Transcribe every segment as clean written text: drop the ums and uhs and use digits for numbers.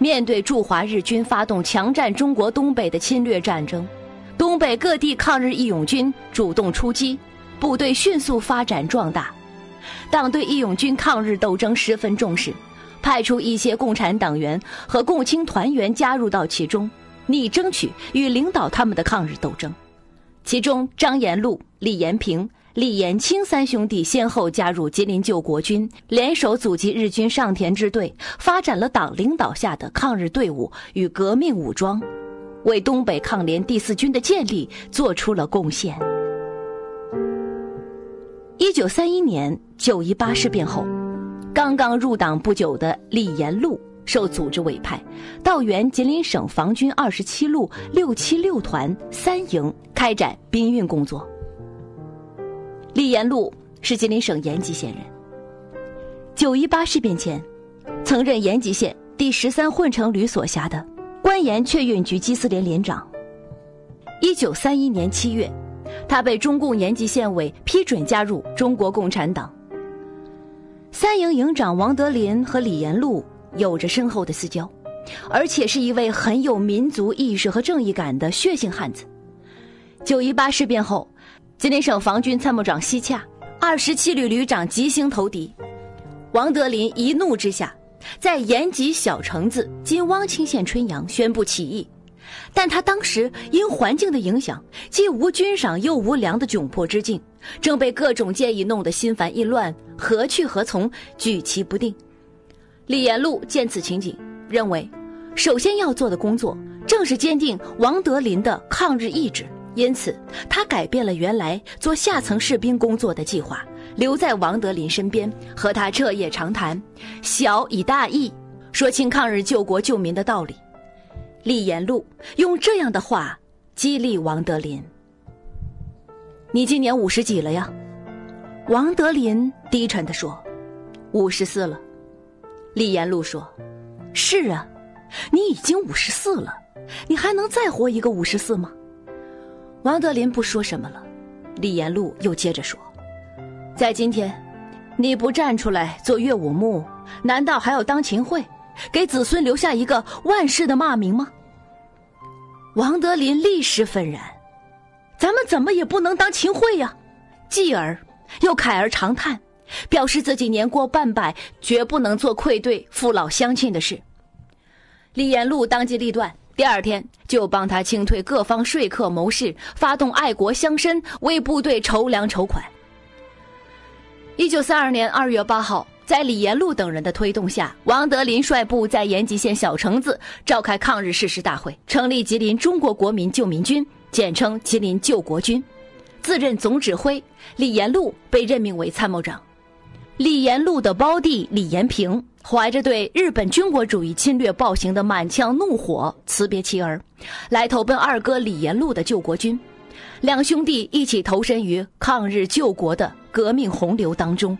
面对驻华日军发动强占中国东北的侵略战争，东北各地抗日义勇军主动出击，部队迅速发展壮大。党对义勇军抗日斗争十分重视，派出一些共产党员和共青团员加入到其中，拟争取与领导他们的抗日斗争。其中张延禄、李延平、李延清三兄弟先后加入吉林救国军，联手阻击日军上田支队，发展了党领导下的抗日队伍与革命武装，为东北抗联第4军的建立做出了贡献。1931年9·18事变后，刚刚入党不久的李延禄受组织委派，到原吉林省防军27路676团3营开展兵运工作。李延禄是吉林省延吉县人，9·18事变前，曾任延吉县第13混成旅所辖的关盐确运局机司连连长。1931年7月，他被中共延吉县委批准加入中国共产党。3营营长王德林和李延禄有着深厚的私交，而且是一位很有民族意识和正义感的血性汉子。9·18事变后，吉林省防军参谋长西洽、27旅旅长吉星投敌，王德林一怒之下，在延吉小城子今汪清县春阳宣布起义。但他当时因环境的影响，既无军赏又无粮的窘迫之境，正被各种建议弄得心烦意乱，何去何从，举棋不定。李延禄见此情景，认为首先要做的工作正是坚定王德林的抗日意志，因此他改变了原来做下层士兵工作的计划，留在王德林身边，和他彻夜长谈，晓以大义，说清抗日救国救民的道理。李延禄用这样的话激励王德林：你今年50几了呀？王德林低沉地说：54了。李延禄说：是啊，你已经54了，你还能再活一个54吗？王德林不说什么了。李延禄又接着说：在今天，你不站出来做岳武穆，难道还要当秦桧，给子孙留下一个万世的骂名吗？王德林立时愤然：咱们怎么也不能当秦桧呀！继而又慨而长叹，表示自己年过半百，绝不能做愧对父老乡亲的事。李延禄当机立断，第2天就帮他清退各方说客谋士，发动爱国乡绅，为部队筹粮筹款。1932年2月8号，在李延禄等人的推动下，王德林率部在延吉县小城子召开抗日誓师大会，成立吉林中国国民救民军，简称吉林救国军，自任总指挥。李延禄被任命为参谋长。李延禄的胞弟李延平怀着对日本军国主义侵略暴行的满腔怒火，辞别妻儿，来投奔二哥李延禄的救国军。两兄弟一起投身于抗日救国的革命洪流当中。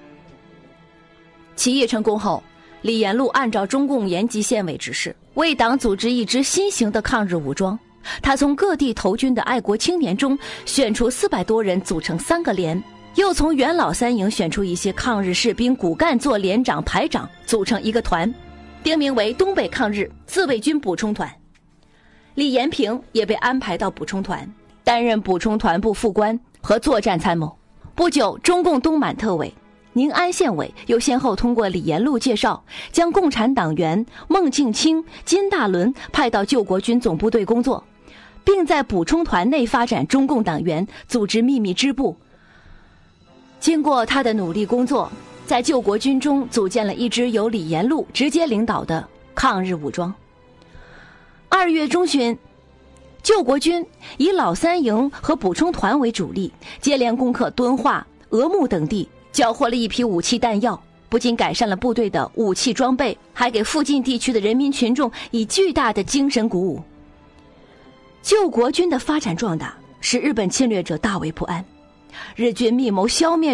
起义成功后，李延禄按照中共延吉县委指示，为党组织一支新型的抗日武装。他从各地投军的爱国青年中选出400多人组成3个连，又从元老3营选出一些抗日士兵骨干做连长排长，组成一个团，定名为东北抗日自卫军补充团。李延平也被安排到补充团，担任补充团部副官和作战参谋。不久，中共东满特委、宁安县委又先后通过李延禄介绍，将共产党员孟庆清、金大伦派到救国军总部队工作，并在补充团内发展中共党员，组织秘密支部。经过他的努力工作，在救国军中组建了一支由李延禄直接领导的抗日武装。2月中旬，救国军以老3营和补充团为主力，接连攻克敦化、峨木等地，缴获了一批武器弹药，不仅改善了部队的武器装备，还给附近地区的人民群众以巨大的精神鼓舞。救国军的发展壮大使日本侵略者大为不安，日军密谋消灭